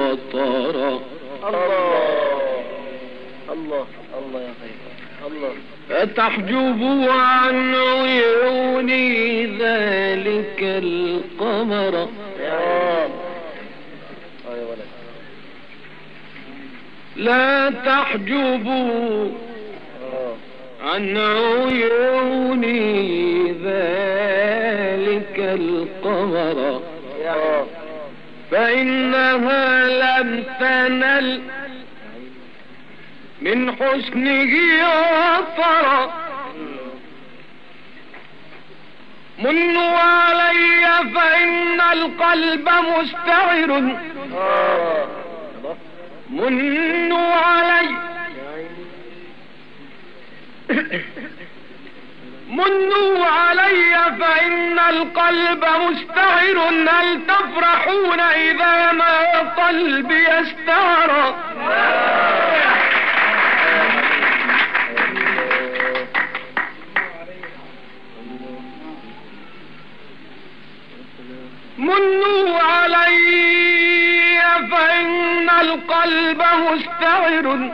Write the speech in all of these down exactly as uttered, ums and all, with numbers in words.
وطرا. الله الله الله يا خير الله. فتحجب عن عيوني ذلك القمر. يا لا تحجبوا عن عيوني ذلك القمر، فإنها لم تنل من حسنه عطرا. منوا علي فإن القلب مستعر. منوا علي منوا علي فإن القلب مستعر. هل تفرحون إذا ما قلبي استعر؟ منوا علي فإن القلب مستعر.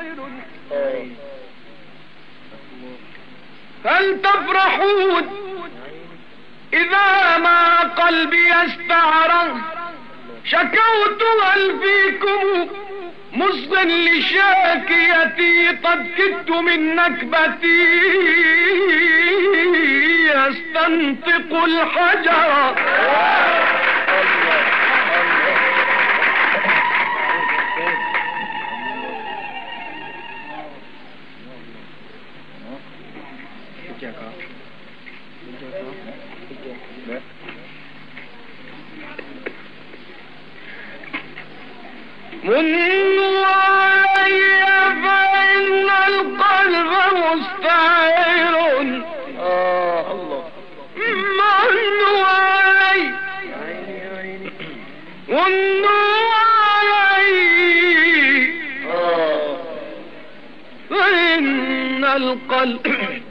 هل تفرحون إذا ما قلبي استعر؟ شكوت هل فيكم مصغ لشاكيتي قد كدت من نكبتي يستنطق الحجر. منوا علي فإن القلب مستعر. آه الله. منوا علي منوا علي فإن القلب